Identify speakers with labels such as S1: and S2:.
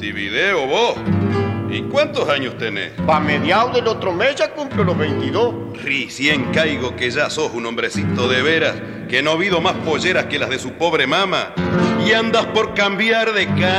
S1: Montevideo, vos. ¿Y cuántos años tenés?
S2: Pa' mediados del otro mes ya cumplo los 22.
S1: Recién caigo que ya sos un hombrecito de veras, que no ha habido más polleras que las de su pobre mama. Y andas por cambiar de casa.